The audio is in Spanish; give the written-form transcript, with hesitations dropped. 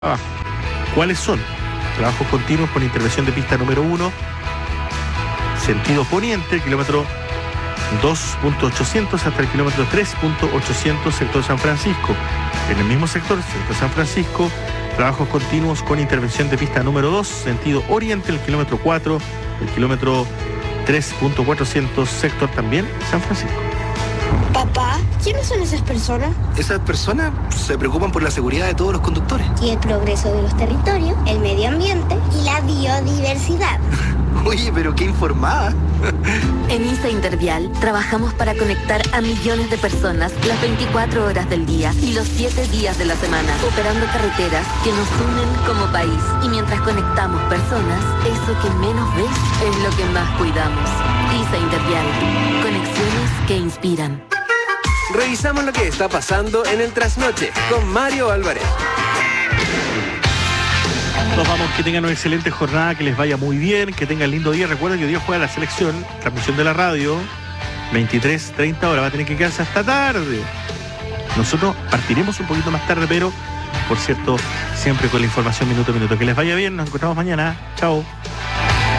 ¿Cuáles son? Trabajos continuos con intervención de pista número 1, sentido poniente, el kilómetro 2.800 hasta el kilómetro 3.800, sector San Francisco. En el mismo sector, sector San Francisco, trabajos continuos con intervención de pista número 2, sentido oriente, el kilómetro 4, el kilómetro 3.400, sector también San Francisco. Papá, ¿quiénes son esas personas? Esas personas se preocupan por la seguridad de todos los conductores. Y el progreso de los territorios, el medio ambiente y la biodiversidad. Oye, pero qué informada. En ISA Intervial trabajamos para conectar a millones de personas las 24 horas del día y los 7 días de la semana, operando carreteras que nos unen como país. Y mientras conectamos personas, eso que menos ves es lo que más cuidamos. ISA Intervial, conexiones que inspiran. Revisamos lo que está pasando en el trasnoche con Mario Álvarez. Nos vamos, que tengan una excelente jornada, que les vaya muy bien, que tengan lindo día. Recuerden que hoy día juega la selección, transmisión de la radio, 23:30 horas, va a tener que quedarse hasta tarde. Nosotros partiremos un poquito más tarde, pero, por cierto, siempre con la información minuto a minuto. Que les vaya bien, nos encontramos mañana. Chao.